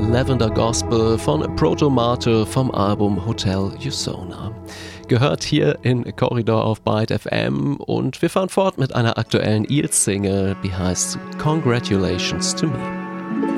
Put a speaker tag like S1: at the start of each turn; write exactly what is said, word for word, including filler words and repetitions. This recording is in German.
S1: Lavender Gospel von Proto Marte vom Album Hotel Usona. Gehört hier in Corridor auf Byte F M und wir fahren fort mit einer aktuellen Eels-Single, die heißt Congratulations to Me.